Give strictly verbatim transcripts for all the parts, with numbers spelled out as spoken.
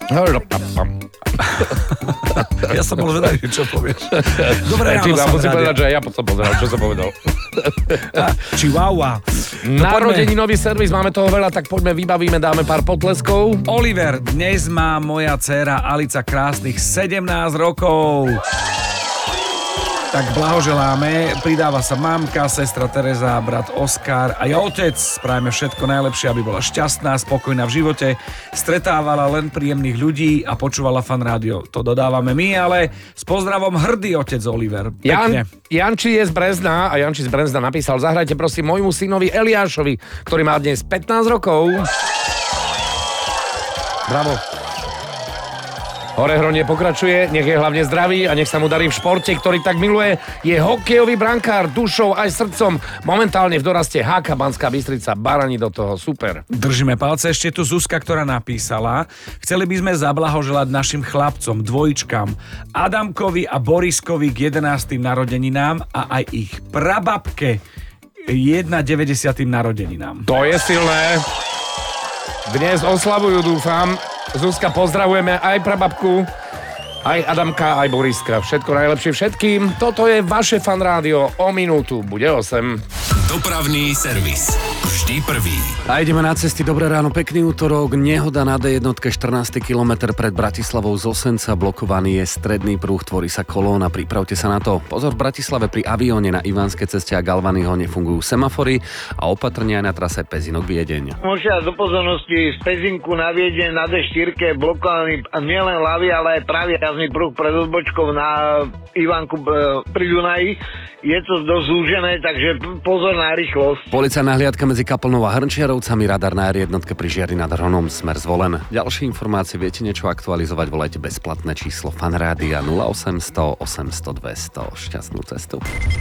Ja som bol zvedavý, čo povieš. Dobré ráno, Čiva, som musím rádio. povedať, že ja som pozeral, čo som povedal. Chihuahua. Narodeninový servis, máme toho veľa, tak poďme, vybavíme, dáme pár potleskov. Oliver, dnes má moja dcéra Alica krásnych sedemnásť rokov. Tak blahoželáme, pridáva sa mamka, sestra Tereza, brat Oskar a ja otec. Spravíme všetko najlepšie, aby bola šťastná, spokojná v živote, stretávala len príjemných ľudí a počúvala Fan rádio. To dodávame my, ale s pozdravom hrdý otec Oliver. Pekne. Jan, Janči je z Brezna a Janči z Brezna napísal, zahrajte prosím môjmu synovi Eliášovi, ktorý má dnes pätnásť rokov. Bravo. Horehronie pokračuje, nech je hlavne zdravý a nech sa mu darí v športe, ktorý tak miluje. Je hokejový brankár, dušou aj srdcom. Momentálne v doraste há ká Banská Bystrica, barani do toho, super. Držíme palce, ešte tu Zuzka, ktorá napísala. Chceli by sme zablahoželať našim chlapcom, dvojičkám, Adamkovi a Boriskovi k jedenásnym narodeninám a aj ich prababke deväťdesiatym narodeninám. To je silné. Dnes oslavujú, dúfam. Zuzka, pozdravujeme aj prababku, aj Adamka, aj Boriska. Všetko najlepšie všetkým. Toto je vaše Fan rádio. O minútu bude osem. Dopravný servis. Vždy prvý. A ideme na cesty. Dobré ráno, pekný útorok. Nehoda na dé jedna, štrnásty kilometr pred Bratislavou z Osenca. Blokovaný je stredný prúh, tvorí sa kolóna. Pripravte sa na to. Pozor, v Bratislave pri Avióne na Ivanskej ceste a Galvanyho nefungujú semafory a opatrenia aj na trase Pezinok Viedeň. Môžem do pozornosti z Pezinku na Viedeň na dé štyri blokovaný nielen ľavý, ale aj pravý jazdný pruh pred odbočkou na Ivanku pri Dunaji. Je to dosť zúžené, takže pozor na rýchlosť. Policajná hliadka medzi Kaplnou a Hrnčiarovcami, radar na er jedna pri Žiari nad Hronom, smer zvolen. Ďalšie informácie viete niečo aktualizovať, volajte bezplatné číslo Fan rádia nula osemsto osemsto dvesto. Šťastnú cestu.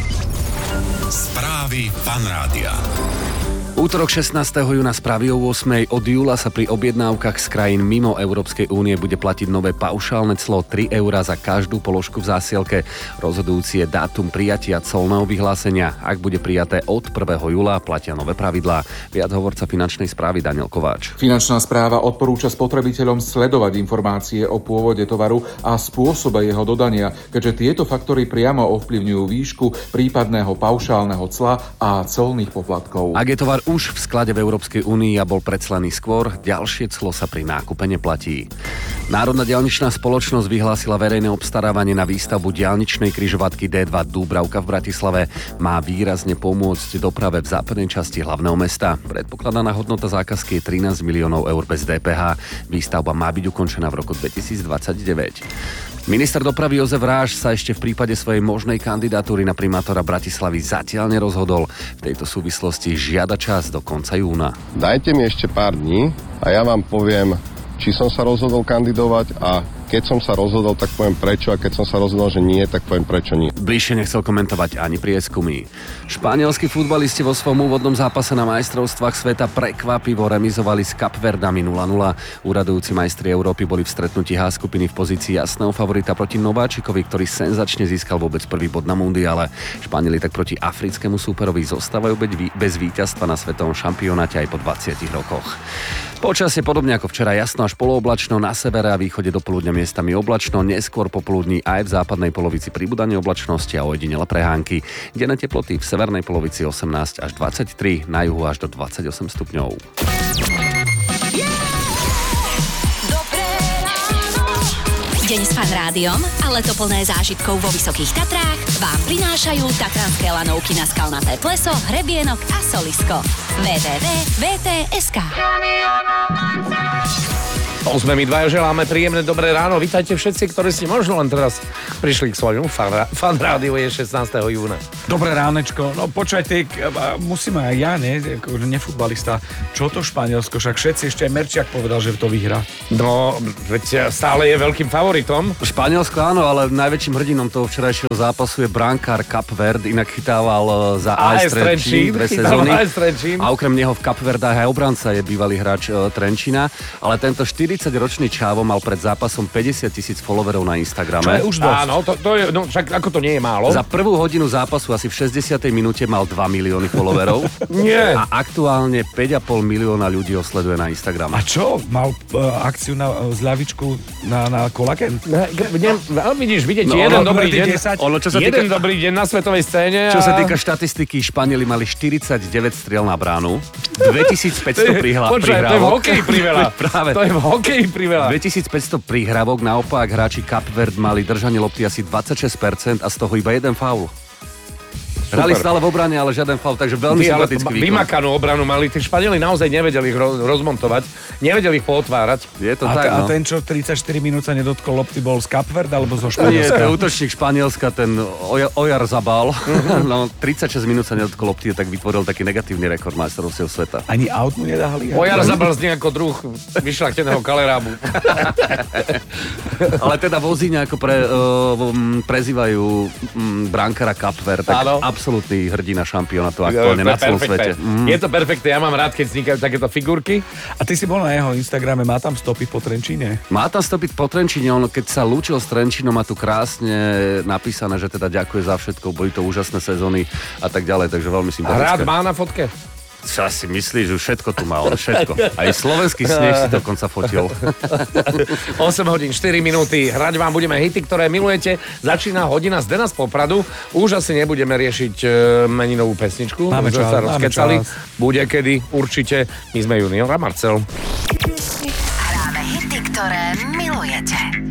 Správy Fan rádia. Útorok šestnásteho júna správy o ôsmej. Od júla sa pri objednávkach z krajín mimo Európskej únie bude platiť nové paušálne clo tri eurá za každú položku v zásielke. Rozhodujúci je dátum prijatia colného vyhlásenia. Ak bude prijaté od prvého júla, platia nové pravidlá. Viac hovorca finančnej správy Daniel Kováč. Finančná správa odporúča spotrebiteľom sledovať informácie o pôvode tovaru a spôsobe jeho dodania, keďže tieto faktory priamo ovplyvňujú výšku prípadného paušálneho cla a colných poplatkov. Ak je tovar už v sklade v Európskej únii a bol predslaný skôr, ďalšie clo sa pri nákupe neplatí. Národná diaľničná spoločnosť vyhlásila verejné obstarávanie na výstavbu diaľničnej križovatky dé dva Dúbravka v Bratislave. Má výrazne pomôcť doprave v západnej časti hlavného mesta. Predpokladaná hodnota zákazky je trinásť miliónov eur bez dé pé há. Výstavba má byť ukončená v roku dvetisícdvadsaťdeväť. Minister dopravy Jozef Ráš sa ešte v prípade svojej možnej kandidatúry na primátora Bratislavy zatiaľ nerozhodol. V tejto súvislosti žiada čas do konca júna. Dajte mi ešte pár dní a ja vám poviem, či som sa rozhodol kandidovať a keď som sa rozhodol, tak poviem prečo a keď som sa rozhodol, že nie, tak poviem prečo nie. Bližšie nechcel komentovať ani prieskumy. Španielskí futbalisti vo svojom úvodnom zápase na majstrovstvách sveta prekvapivo remizovali s Kapverdami nula nula. Úradujúci majstri Európy boli v stretnutí H skupiny v pozícii jasného favorita proti Nováčikovi, ktorý senzačne získal vôbec prvý bod na mundiále. Španieli tak proti africkému súperovi zostávajú bez víťazstva na svetovom šampionáte aj po dvadsiatich rokoch. Počasie podobne ako včera, jasno až polooblačno, na severe a východe do poludňa miestami oblačno, neskôr popoludní aj v západnej polovici pribúdanie oblačnosti a ojedinele prehánky. Denné teploty v severnej polovici osemnásť až dvadsaťtri, na juhu až do dvadsaťosem stupňov. Deň s Fan rádiom a leto plné zážitkov vo Vysokých Tatrách vám prinášajú tatranské lanovky na Skalnaté pleso, hrebienok a solisko. w w w bodka v t bodka es ká. To sme my dvaja, želáme príjemné dobré ráno. Vítajte všetci, ktorí ste možno len teraz prišli k svojmu Fan rádiu, je šestnásteho júna. Dobré ránečko. No počujte, musíme aj ja, ne, ako nefutbalista. Čo to Španielsko? Však všetci, ešte aj Merčiak povedal, že to vyhrá. No, veď stále je veľkým favoritom. Španielsko áno, ale najväčším hrdinom toho včerajšieho zápasu je brankár Kapverd, inak chytával za á es Trenčín dve sezóny. A okrem neho v Kapverdách aj obranca je bývalý hráč uh, Trenčína, ale tento štyri štyridsaťročný čávo mal pred zápasom päťdesiat tisíc followerov na Instagrame. Čo je už dosť. Áno, to, to je, no však ako to nie je málo. Za prvú hodinu zápasu asi v šesťdesiatej minúte mal dva milióny followerov. Nie. A aktuálne päť a pol milióna ľudí ho sleduje na Instagrame. A čo? Mal uh, akciu na uh, zľavičku na, na kolagen? Ne, ne, no, vidíš, vidieť, No, jeden ono- dobrý deň, desať. Ono, čo sa jeden týka- dobrý deň na svetovej scéne. Čo sa a- týka štatistiky, Španieli mali štyridsaťdeväť striel na bránu, dvetisícpäťsto prihla- Počkaj, to je v prihrávok. hokeji priveľa. Práve. To je v hokeji priveľa. dvetisícpäťsto prihrávok, naopak hráči Cape Verde mali držanie lopty asi dvadsaťšesť percent a z toho iba jeden faul. Hrali stále v obrane, ale žiaden faul, takže veľmi Ty, ale sympatický výkon. vymakanú obranu mali. Tí Španieli naozaj nevedeli ich roz, rozmontovať, nevedeli ich pootvárať. Je to A, tak, t- a no. ten, čo tridsaťštyri minút sa nedotkol lopty, bol z Cape Verde alebo zo Nie, to je Španielska? útočník Španielska, ten Oja- Ojar Zabal. No, tridsaťšesť minút sa nedotkol lopty, tak vytvoril taký negatívny rekord majstrovstiev sveta. Ani aut mu nedahali? Ojar zabal z nejako druh vyšľachteného kalerábu. Ale teda Vozíňa ako pre, uh, m, prezývajú m, bránkara Cape Verde, tak Áno. absolútny hrdina šampionátu aktuálne na celom svete. Mm. Je to perfektné, ja mám rád, keď vznikajú takéto figurky. A ty si bol na jeho Instagrame, má tam stopy po Trenčíne? Má tam stopiť po Trenčíne, on keď sa lúčil s Trenčínom, má tu krásne napísané, že teda ďakuje za všetko, boli to úžasné sezóny a tak ďalej, takže veľmi sympatické. Rád má na fotke. Čo si myslíš, že všetko tu má, on všetko. Aj slovenský sneh si dokonca fotil. osem hodín, štyri minúty. Hrať vám budeme hity, ktoré milujete. Začína hodina z Dena z Popradu. Už asi nebudeme riešiť e, meninovú pesničku. Máme Už sme čas, sa máme rozkecali. čas. Bude kedy, určite. My sme Junior a Marcel. Hráme hity, ktoré milujete.